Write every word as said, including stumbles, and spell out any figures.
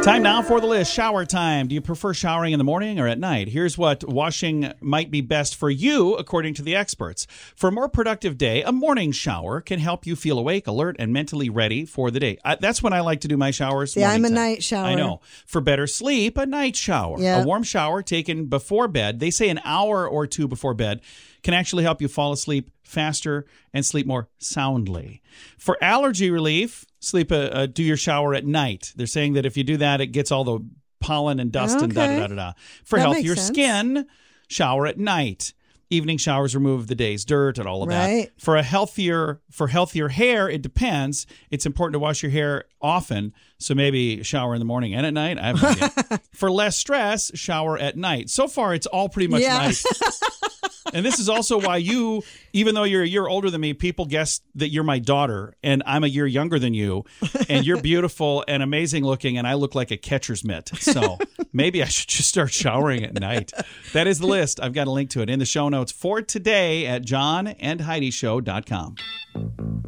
Time now for the list. Shower time. Do you prefer showering in the morning or at night? Here's what washing might be best for you, according to the experts. For a more productive day, a morning shower can help you feel awake, alert, and mentally ready for the day. I, that's when I like to do my showers. Yeah, I'm a time. night shower. I know. For better sleep, a night shower. Yep. A warm shower taken before bed, they say an hour or two before bed, can actually help you fall asleep faster and sleep more soundly. For allergy relief, sleep uh, uh, do your shower at night. They're saying that if you do that, it gets all the pollen and dust okay. and da-da-da-da-da. For that healthier makes sense. skin, shower at night. Evening showers remove the day's dirt and all of right. that. For a healthier for healthier hair, it depends. It's important to wash your hair often, so maybe shower in the morning and at night. I have no idea. For less stress, shower at night. So far, it's all pretty much yeah. night. And this is also why you, even though you're a year older than me, people guess that you're my daughter, and I'm a year younger than you, and you're beautiful and amazing looking, and I look like a catcher's mitt. So maybe I should just start showering at night. That is the list. I've got a link to it in the show notes for today at john and heidi show dot com.